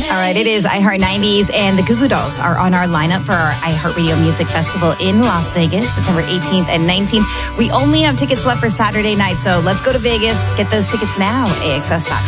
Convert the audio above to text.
All right, it is iHeart 90s, and the Goo Goo Dolls are on our lineup for our iHeartRadio Music Festival in Las Vegas, September 18th and 19th. We only have tickets left for Saturday night, so let's go to Vegas. Get those tickets now, AXS.com.